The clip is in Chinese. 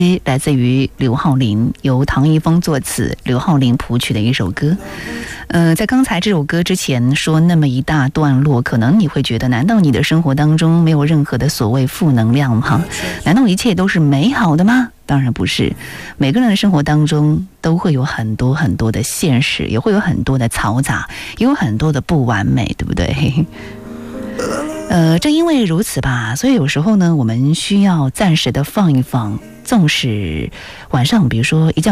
来自于刘浩霖，由唐一峰作词，刘浩霖谱曲的一首歌。在刚才这首歌之前说那么一大段落，可能你会觉得，难道你的生活当中没有任何的所谓负能量吗？难道一切都是美好的吗？当然不是，每个人的生活当中都会有很多很多的现实，也会有很多的嘈杂，也有很多的不完美，对不对？正因为如此吧，所以有时候呢，我们需要暂时的放一放，纵使晚上比如说一觉